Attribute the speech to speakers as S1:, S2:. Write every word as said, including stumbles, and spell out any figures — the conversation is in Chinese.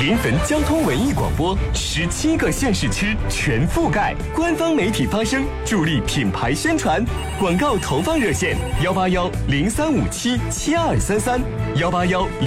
S1: 临汾交通文艺广播，十七个县市区全覆盖，官方媒体发声，助力品牌宣传。广告投放热线：幺八幺零三五七七二三三，幺八幺。